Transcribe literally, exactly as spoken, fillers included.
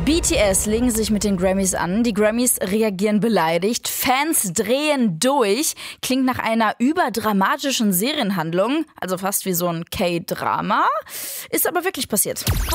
B T S legen sich mit den Grammys an. Die Grammys reagieren beleidigt. Fans drehen durch. Klingt nach einer überdramatischen Serienhandlung. Also fast wie so ein K-Drama. Ist aber wirklich passiert.